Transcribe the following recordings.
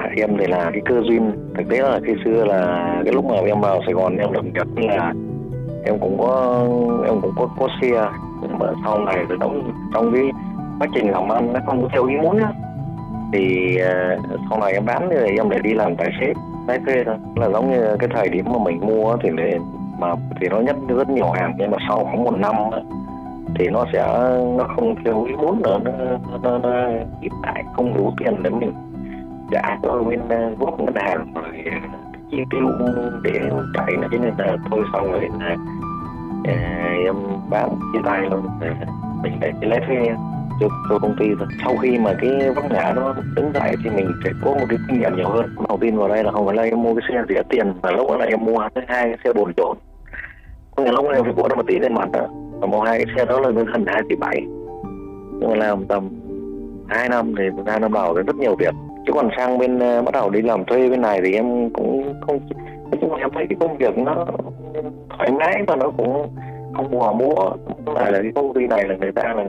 em thì là cái cơ duyên. Thực tế là khi xưa là cái lúc mà em vào Sài Gòn em lập nghiệp là em cũng có xe, nhưng mà sau này thì trong cái quá trình làm ăn nó không có theo ý muốn á, thì sau này em bán thì em lại đi làm tài xế lái thuê thôi. Là giống như cái thời điểm mà mình mua thì nó nhất rất nhiều hàng, nhưng mà sau khoảng 1 năm thì nó không theo ý muốn nữa, nó ít lại không đủ tiền để mình trả cho bên góp ngân hàng rồi chi tiêu để chạy nữa, cho nên là thôi xong rồi là em bán chia tay luôn, mình để cái lái thuê cho công ty thôi. Sau khi mà cái vấp ngã nó đứng dậy thì mình phải có một cái kinh nghiệm nhiều hơn. Đầu tiên vào đây là không phải là em mua cái xe rẻ tiền, mà lúc đó là em mua hai cái xe bồn trộn, có nghĩa lúc đó em phải bỏ ra 1 tỷ lên mặt đó, và mua hai cái xe đó là gần 2,7 tỷ. Nhưng mà làm tầm 2 năm thì 2 năm đầu thì rất nhiều việc. Chứ còn sang bên bắt đầu đi làm thuê bên này thì em cũng không, nói chung là em thấy cái công việc nó thoải mái và nó cũng không mò múa. Là cái công ty này là người ta là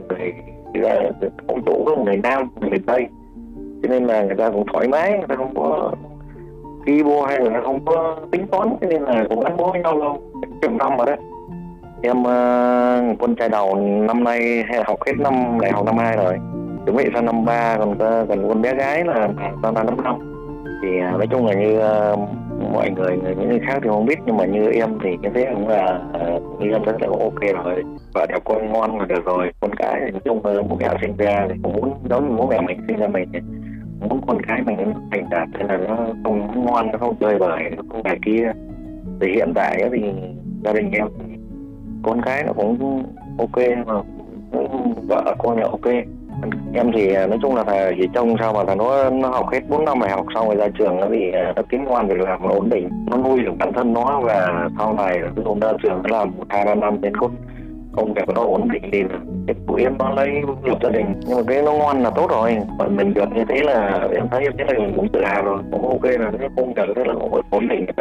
ông chủ là người Nam, người Tây, cho nên là người ta cũng thoải mái, người ta không có ghi bô hay là không có tính toán, cho nên là cũng gắn bó với nhau lâu chục năm rồi đấy. Em con trai đầu năm nay hay học hết năm đại học năm 2 rồi, chuẩn bị sang năm 3, còn con bé gái là năm 5. Thì nói chung là như mọi những người khác thì không biết, nhưng mà như em thì cái thế cũng là như em rất là ok rồi, vợ đẹp con ngon là được rồi. Con cái thì nói chung là bố mẹ sinh ra thì cũng muốn giống như bố mẹ mình sinh ra mình, muốn con cái mình thành đạt, thế là nó không ngoan, nó không chơi bời, nó không này kia. Thì hiện tại thì gia đình em thì con cái nó cũng ok, mà vợ con là ok. Em thì nói chung là thầy trông sao mà nó học hết 4 năm đại học, xong rồi ra trường nó thì nó kiếm ngoan việc làm, nó ổn định, nó nuôi được bản thân nó, và sau này ví dụ ra trường nó làm 1-2-3 năm đến công việc nó ổn định thì cái tụi em nó lấy lập gia đình. Nhưng mà cái nó ngoan là tốt rồi, còn mình được như thế là em thấy là mình cũng tự hào rồi, cũng ok, là cái công việc thế là cũng ổn định.